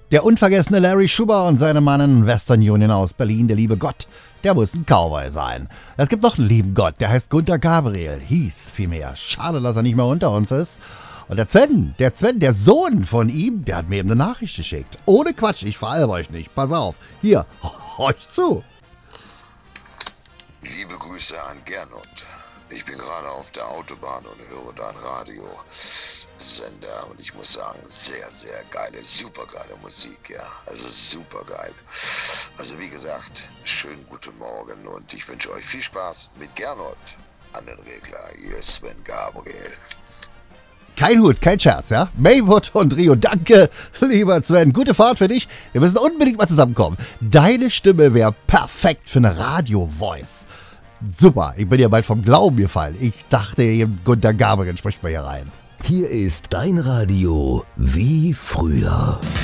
Der unvergessene Larry Schuber und seine Mannen Western Union aus Berlin, der liebe Gott, der muss ein Cowboy sein. Es gibt noch einen lieben Gott, der heißt Gunter Gabriel, hieß vielmehr. Schade, dass er nicht mehr unter uns ist. Und der Sven, der Sohn von ihm, der hat mir eben eine Nachricht geschickt. Ohne Quatsch, ich veralbe euch nicht. Pass auf, hier, horcht zu. Liebe Grüße an Gernot. Ich bin gerade auf der Autobahn und höre deinen Radiosender und ich muss sagen, sehr, sehr geile, super geile Musik, ja. Also super geil. Also wie gesagt, schönen guten Morgen und ich wünsche euch viel Spaß mit Gernot an den Regler. Hier ist Sven Gabriel. Kein Hut, kein Scherz, ja? Maywood und Rio, danke, lieber Sven. Gute Fahrt für dich. Wir müssen unbedingt mal zusammenkommen. Deine Stimme wäre perfekt für eine Radio-Voice. Super, ich bin ja bald vom Glauben gefallen. Ich dachte, Gunter Gabriel spricht mal hier rein. Hier ist dein Radio wie früher.